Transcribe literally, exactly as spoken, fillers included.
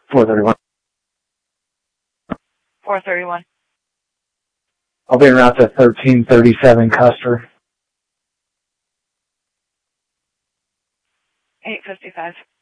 four thirty-one. four thirty-one. I'll be en route to thirteen thirty-seven Custer. eight fifty-five.